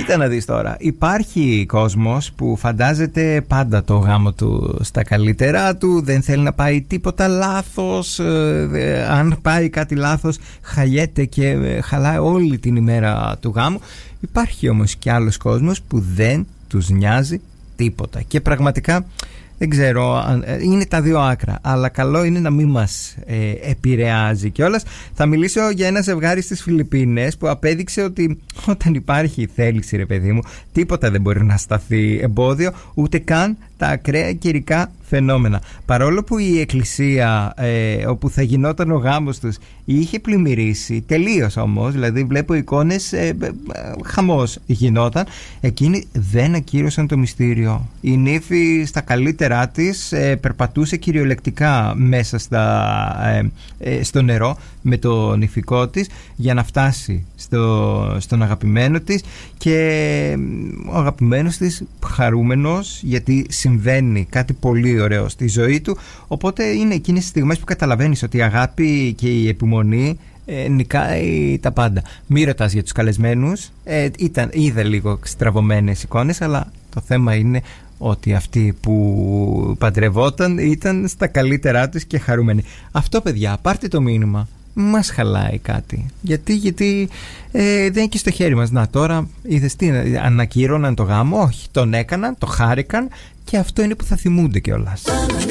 Κοίτα να δεις τώρα, υπάρχει κόσμος που φαντάζεται πάντα το γάμο του στα καλύτερά του, δεν θέλει να πάει τίποτα λάθος, αν πάει κάτι λάθος χαλιέται και χαλάει όλη την ημέρα του γάμου. Υπάρχει όμως και άλλος κόσμος που δεν τους νοιάζει τίποτα και πραγματικά δεν ξέρω, είναι τα δύο άκρα, αλλά καλό είναι να μην μας επηρεάζει κιόλας. Θα μιλήσω για ένα ζευγάρι στις Φιλιππίνες που απέδειξε ότι όταν υπάρχει θέληση, ρε παιδί μου, τίποτα δεν μπορεί να σταθεί εμπόδιο, ούτε καν τα ακραία καιρικά φαινόμενα. Παρόλο που η εκκλησία όπου θα γινόταν ο γάμος τους είχε πλημμυρίσει τελείως όμως, δηλαδή βλέπω εικόνες, χαμός γινόταν, εκείνοι δεν ακύρωσαν το μυστήριο. Η νύφη στα καλύτερά της περπατούσε κυριολεκτικά μέσα στο νερό με το νηφικό της για να φτάσει στον αγαπημένο της, και ο αγαπημένος της χαρούμενος γιατί συμβαίνει κάτι πολύ ωραίο στη ζωή του. Οπότε είναι εκείνες τις στιγμές που καταλαβαίνεις ότι η αγάπη και η επιμονή νικάει τα πάντα. Μη ρωτάς για τους καλεσμένους, είδα λίγο στραβωμένες εικόνες, αλλά το θέμα είναι ότι αυτοί που παντρευόταν ήταν στα καλύτερά τους και χαρούμενοι. Αυτό, παιδιά, πάρτε το μήνυμα. Μας χαλάει κάτι. Γιατί δεν είναι και στο χέρι μας. Να, τώρα είδες τι, ανακύρωναν το γάμο? Όχι, τον έκαναν, το χάρηκαν, και αυτό είναι που θα θυμούνται κιόλας.